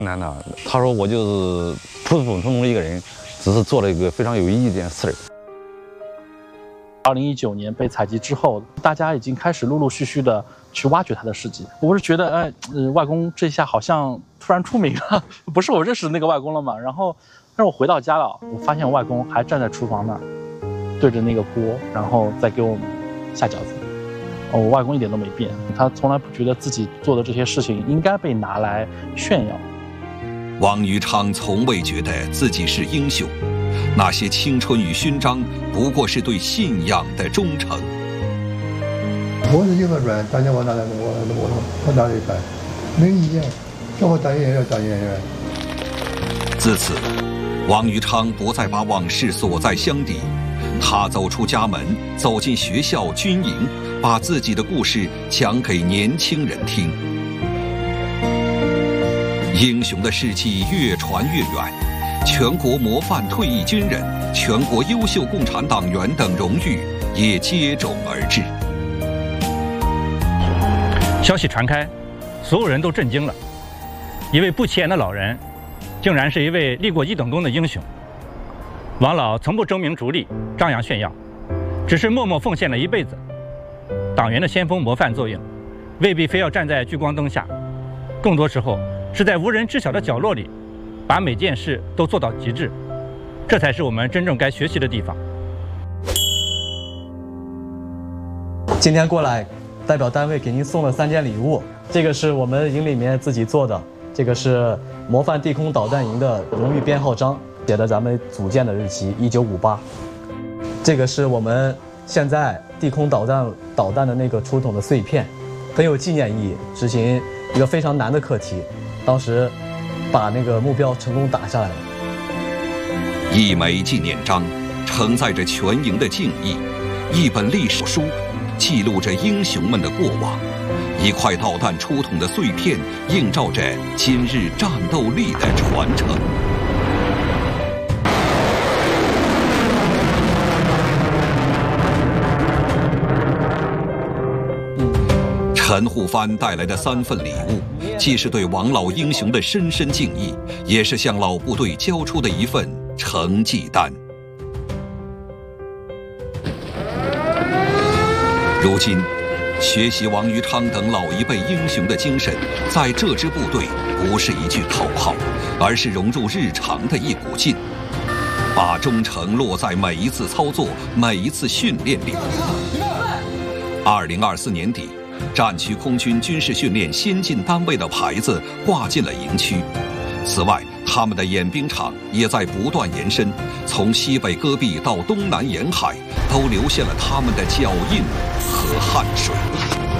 难的，他说我就是普普通通的一个人，只是做了一个非常有意义的一件事儿。 2019年被采集之后，大家已经开始陆陆续续的去挖掘他的事迹。我是觉得，外公这下好像突然出名了，不是我认识的那个外公了嘛。然后，但是我回到家了，我发现我外公还站在厨房那儿，对着那个锅，然后再给我们下饺子。我外公一点都没变，他从来不觉得自己做的这些事情应该被拿来炫耀。 王于昌从未觉得自己是英雄，那些青春与勋章不过是对信仰的忠诚。 我是一个人，大家我哪里干？没意见，叫我当演员当演员。 自此，王于昌不再把往事锁在箱底，他走出家门，走进学校、军营，把自己的故事讲给年轻人听。英雄的事迹越传越远，全国模范退役军人、全国优秀共产党员等荣誉也接踵而至。 消息传开，所有人都震惊了。一位不起眼的老人，竟然是一位立过1等功的英雄。王老从不争名逐利、张扬炫耀，只是默默奉献了一辈子。党员的先锋模范作用，未必非要站在聚光灯下，更多时候是在无人知晓的角落里，把每件事都做到极致。这才是我们真正该学习的地方。 今天过来，代表单位给您送了3件礼物，这个是我们营里面自己做的，这个是模范地空导弹营的荣誉编号章，写的咱们组建的日期1958。这个是我们现在地空导弹的那个出筒的碎片，很有纪念意义。执行一个非常难的课题，当时把那个目标成功打下来了。 一枚纪念章承载着全营的敬意，一本历史书记录着英雄们的过往，一块导弹出筒的碎片映照着今日战斗力的传承。陈护藩带来的3份礼物，既是对王老英雄的深深敬意，也是向老部队交出的一份成绩单。如今，学习王于昌等老一辈英雄的精神，在这支部队不是一句口号，而是融入日常的一股劲，把忠诚落在每一次操作、每一次训练里。2024年底，战区空军军事训练先进单位的牌子挂进了营区。此外，他们的演兵场也在不断延伸，从西北戈壁到东南沿海，都留下了他们的脚印和汗水。